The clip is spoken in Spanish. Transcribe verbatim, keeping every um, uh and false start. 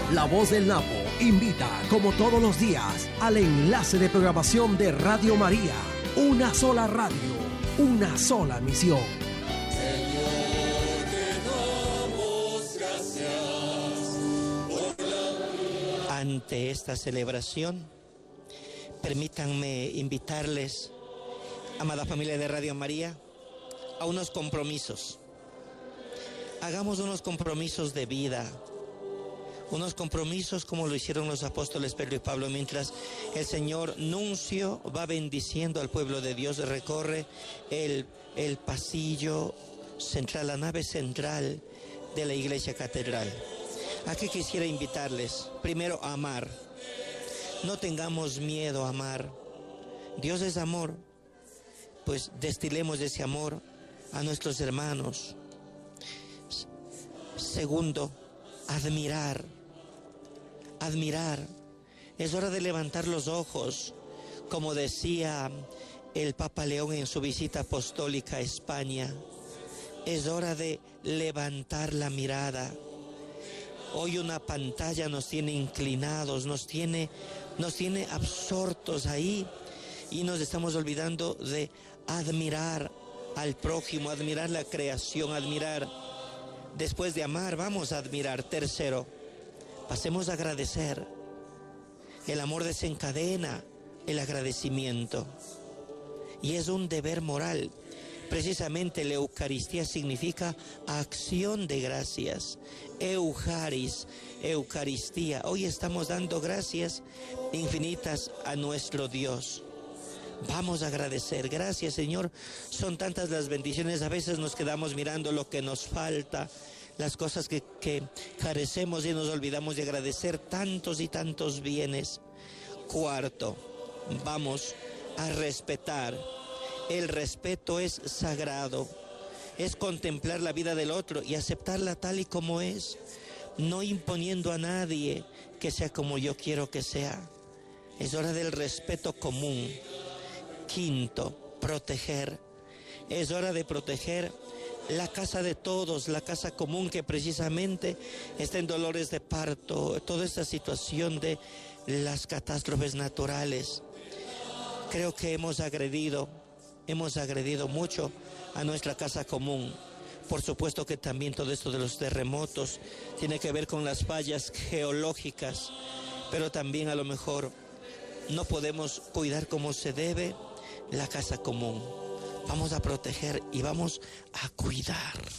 La Voz del Napo invita, como todos los días, al enlace de programación de Radio María. Una sola radio, una sola misión. Señor, te damos gracias por la... Ante esta celebración, permítanme invitarles, amada familia de Radio María, a unos compromisos. Hagamos unos compromisos de vida, unos compromisos como lo hicieron los apóstoles Pedro y Pablo, mientras el Señor Nuncio va bendiciendo al pueblo de Dios, recorre el, el pasillo central, la nave central de la iglesia catedral. Aquí quisiera invitarles, primero, a amar. No tengamos miedo a amar. Dios es amor, pues destilemos ese amor a nuestros hermanos. Segundo, admirar. Admirar. Es hora de levantar los ojos, como decía el Papa León en su visita apostólica a España. Es hora de levantar la mirada. Hoy una pantalla nos tiene inclinados, nos tiene, nos tiene absortos ahí, y nos estamos olvidando de admirar al prójimo, admirar la creación, admirar. Después de amar, vamos a admirar. Tercero, pasemos a agradecer. El amor desencadena el agradecimiento y es un deber moral. Precisamente la Eucaristía significa acción de gracias. Eucharis, Eucaristía. Hoy estamos dando gracias infinitas a nuestro Dios. Vamos a agradecer. Gracias, Señor. Son tantas las bendiciones. A veces nos quedamos mirando lo que nos falta, las cosas que, que carecemos, y nos olvidamos de agradecer tantos y tantos bienes. Cuarto, vamos a respetar. El respeto es sagrado. Es contemplar la vida del otro y aceptarla tal y como es, no imponiendo a nadie que sea como yo quiero que sea. Es hora del respeto común. Quinto, proteger. Es hora de proteger la casa de todos, la casa común, que precisamente está en dolores de parto, toda esta situación de las catástrofes naturales. Creo que hemos agredido, hemos agredido mucho a nuestra casa común. Por supuesto que también todo esto de los terremotos tiene que ver con las fallas geológicas, pero también a lo mejor no podemos cuidar como se debe la casa común. Vamos a proteger y vamos a cuidar.